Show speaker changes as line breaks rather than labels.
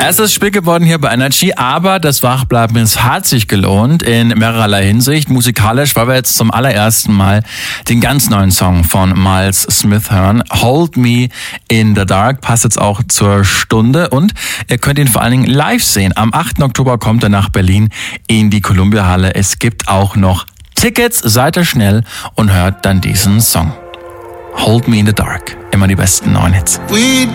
Es ist spät geworden hier bei Energy, aber das Wachbleiben, es hat sich gelohnt in mehrerlei Hinsicht. Musikalisch, weil wir jetzt zum allerersten Mal den ganz neuen Song von Miles Smith hören. Hold Me in the Dark passt jetzt auch zur Stunde und ihr könnt ihn vor allen Dingen live sehen. Am 8. Oktober kommt er nach Berlin in die Columbia-Halle. Es gibt auch noch Tickets, seid ihr schnell und hört dann diesen Song. Hold Me in the Dark. Immer die besten neuen Hits.